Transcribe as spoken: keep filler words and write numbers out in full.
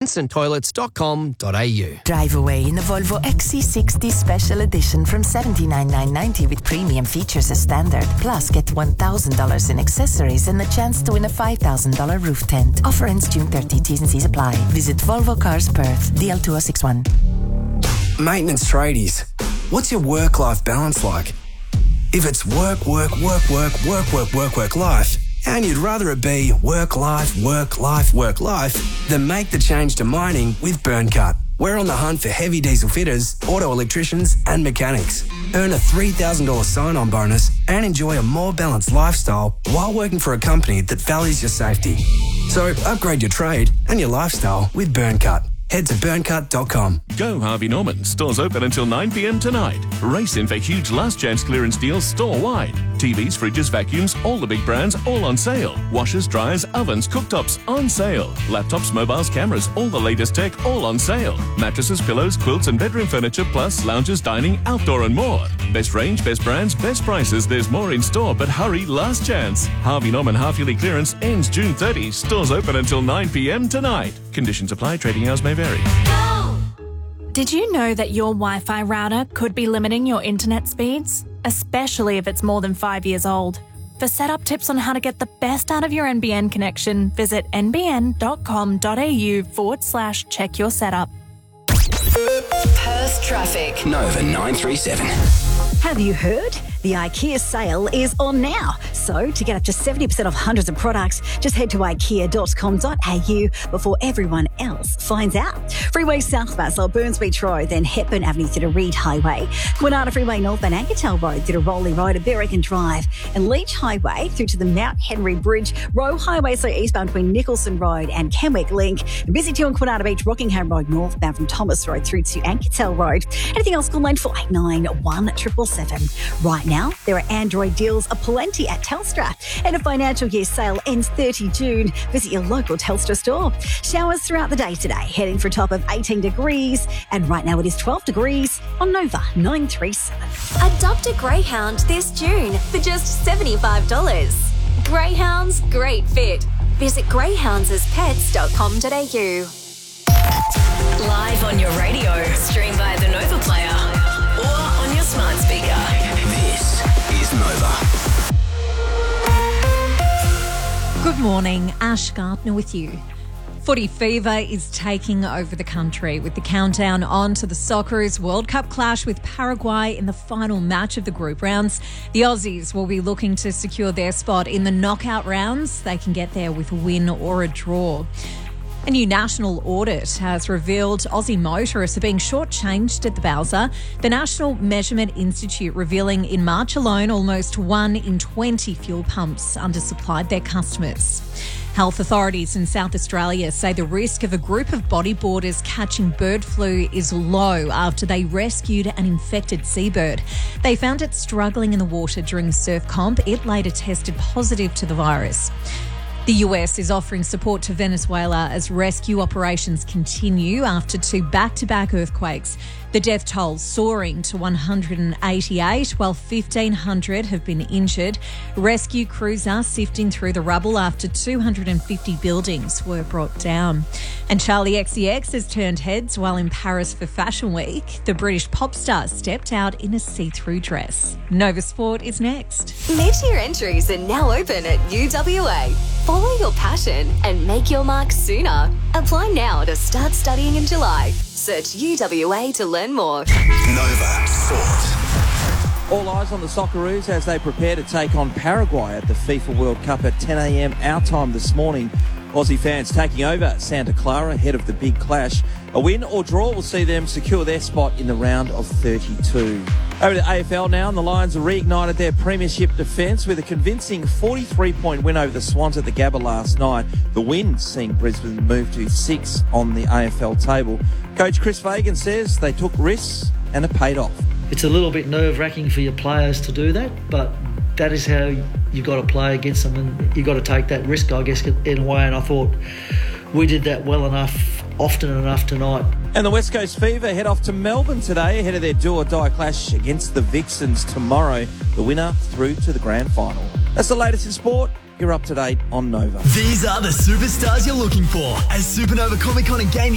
instant toilets dot com dot a u. Drive away in the Volvo X C sixty Special Edition from seventy-nine thousand nine hundred ninety with premium features as standard. Plus, get one thousand dollars in accessories and the chance to win a five thousand dollars roof tent. Offer ends June thirtieth. T's and C's apply. Visit Volvo Cars Perth, D L two oh six one. Maintenance tradies, what's your work-life balance like? If it's work, work, work, work, work, work, work, work, life, and you'd rather it be work, life, work, life, work, life, then make the change to mining with BurnCut. We're on the hunt for heavy diesel fitters, auto electricians and mechanics. Earn a three thousand dollars sign-on bonus and enjoy a more balanced lifestyle while working for a company that values your safety. So upgrade your trade and your lifestyle with BurnCut. Head to burn cut dot com. Go Harvey Norman. Stores open until nine p m tonight. Race in for huge last chance clearance deals store-wide. T Vs, fridges, vacuums, all the big brands, all on sale. Washers, dryers, ovens, cooktops, on sale. Laptops, mobiles, cameras, all the latest tech, all on sale. Mattresses, pillows, quilts and bedroom furniture, plus lounges, dining, outdoor and more. Best range, best brands, best prices. There's more in store, but hurry, last chance. Harvey Norman half-yearly clearance ends June thirtieth. Stores open until nine p m tonight. Conditions apply. Trading hours may vary. Did you know that your Wi-Fi router could be limiting your internet speeds? Especially if it's more than five years old. For setup tips on how to get the best out of your N B N connection, visit n b n dot com dot a u forward slash check your setup. Perth traffic. Nova nine three seven. Have you heard? The IKEA sale is on now. So to get up to seventy percent off hundreds of products, just head to ikea dot com dot a u before everyone else finds out. Freeway southbound, so Burns Beach Road, then Hepburn Avenue through to Reed Highway, Kwinana Freeway northbound Ankertel Road through to Rowley Road and Berrigan Drive, and Leach Highway through to the Mount Henry Bridge, Rowe Highway, so eastbound between Nicholson Road and Kenwick Link, and busy too on Kwinana Beach, Rockingham Road northbound from Thomas Road through to Ankertel Road. Anything else, call nine four eight nine, one seven seven seven. Right now, there are Android deals aplenty at Telstra, and a financial year sale ends thirtieth of June. Visit your local Telstra store. Showers throughout the day today, heading for a top of eighteen degrees, and right now it is twelve degrees on Nova nine three seven. Adopt a greyhound this June for just seventy-five dollars. Greyhounds, great fit. Visit greyhounds as pets dot com dot a u. Live on your radio, stream via the Nova Player, or on your smart speaker. This is Nova. Good morning, Ash Gardner with you. Footy fever is taking over the country with the countdown on to the Socceroos World Cup clash with Paraguay in the final match of the group rounds. The Aussies will be looking to secure their spot in the knockout rounds. They can get there with a win or a draw. A new national audit has revealed Aussie motorists are being shortchanged at the Bowser. The National Measurement Institute revealing in March alone almost one in twenty fuel pumps undersupplied their customers. Health authorities in South Australia say the risk of a group of bodyboarders catching bird flu is low after they rescued an infected seabird. They found it struggling in the water during a surf comp. It later tested positive to the virus. The U S is offering support to Venezuela as rescue operations continue after two back-to-back earthquakes. The death toll soaring to one hundred eighty-eight, while fifteen hundred have been injured. Rescue crews are sifting through the rubble after two hundred fifty buildings were brought down. And Charli X C X has turned heads while in Paris for Fashion Week. The British pop star stepped out in a see-through dress. Nova Sport is next. Mid-year entries are now open at U W A. Follow your passion and make your mark sooner. Apply now to start studying in July. Search U W A to learn more. Nova Sport. All eyes on the Socceroos as they prepare to take on Paraguay at the FIFA World Cup at ten a m our time this morning. Aussie fans taking over Santa Clara ahead of the big clash. A win or draw will see them secure their spot in the round of thirty-two. Over to A F L now, and the Lions reignited their premiership defence with a convincing forty-three point win over the Swans at the Gabba last night. The win seeing Brisbane move to six on the A F L table. Coach Chris Fagan says they took risks and it paid off. It's a little bit nerve-wracking for your players to do that, but that is how you've got to play against them, and you've got to take that risk, I guess, in a way, and I thought we did that well enough, often enough tonight. And the West Coast Fever head off to Melbourne today ahead of their do-or-die clash against the Vixens tomorrow. The winner through to the grand final. That's the latest in sport. You're up to date on Nova. These are the superstars you're looking for as Supernova Comic Con and Gaming